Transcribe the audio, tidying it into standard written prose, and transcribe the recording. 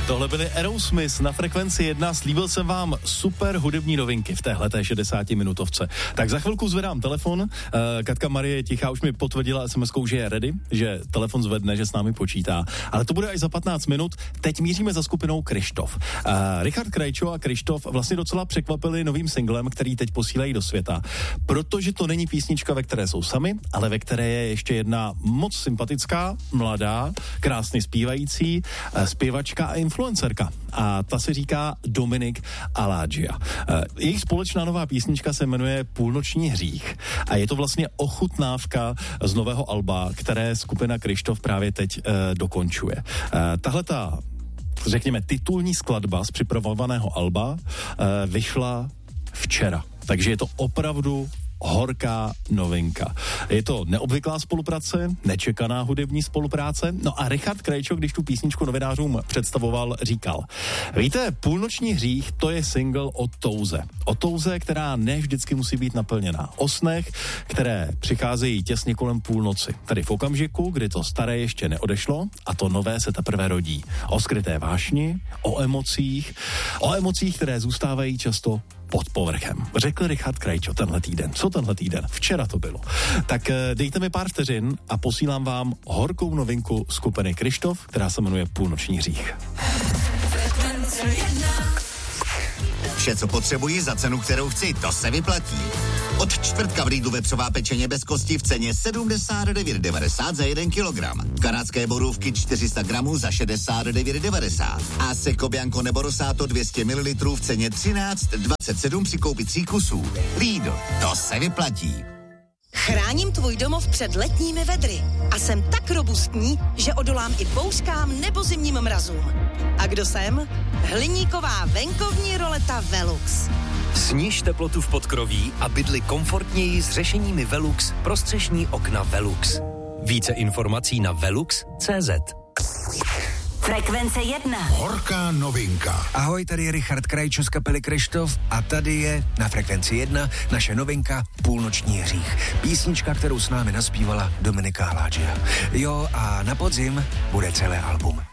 Tohle byly Aerosmith na Frekvenci 1. Slíbil jsem vám super hudební novinky v téhleté 60-minutovce. Tak za chvilku zvedám telefon. Katka Marie Tichá už mi potvrdila SMS-kou, že je ready, že telefon zvedne, že s námi počítá. Ale to bude až za 15 minut. Teď míříme za skupinou Kryštof. Richard Krejčo a Kryštof vlastně docela překvapili novým singlem, který teď posílají do světa. Protože to není písnička, ve které jsou sami, ale ve které je ještě jedna moc sympatická, mladá, krásně zpívající, zpěvačka a influencerka. A ta se říká Dominik Aladžia. Jejich společná nová písnička se jmenuje Půlnoční hřích. A je to vlastně ochutnávka z nového alba, které skupina Kryštof právě teď dokončuje. Tahleta, řekněme, titulní skladba z připravovaného alba vyšla včera. Takže je to opravdu horká novinka. Je to neobvyklá spolupráce, nečekaná hudební spolupráce. No a Richard Krejčo, když tu písničku novinářům představoval, říkal: víte, Půlnoční hřích, to je single o touze. O touze, která ne vždycky musí být naplněná. O snech, které přicházejí těsně kolem půlnoci. Tady v okamžiku, kdy to staré ještě neodešlo a to nové se teprve rodí. O skryté vášni, o emocích, které zůstávají často pod povrchem. Řekl Richard Krejčo tenhle týden. Co tenhle týden? Včera to bylo. Tak dejte mi pár vteřin a posílám vám horkou novinku skupiny Kryštof, která se jmenuje Půlnoční hřích. Vše, co potřebuji za cenu, kterou chci, to se vyplatí. Od čtvrtka v Lidlu vepřová pečeně bez kosti v ceně 79,90 za 1 kilogram. Kanadské borůvky 400 gramů za 69,90. A Seco Bianco nebo Rosato 200 ml v ceně 13,27 při koupi 3 kusů. Lidl, to se vyplatí. Chráním tvůj domov před letními vedry a jsem tak robustní, že odolám i bouřkám nebo zimním mrazům. A kdo jsem? Hliníková venkovní roleta Velux. Sniž teplotu v podkroví a bydli komfortněji s řešeními Velux pro střešní okna Velux. Více informací na velux.cz. Frekvence 1. Horká novinka. Ahoj, tady je Richard Krejčo z kapely Kryštof a tady je na Frekvenci 1 naše novinka Půlnoční hřích. Písnička, kterou s námi naspívala Dominika Aladžia. Jo, a na podzim bude celé album.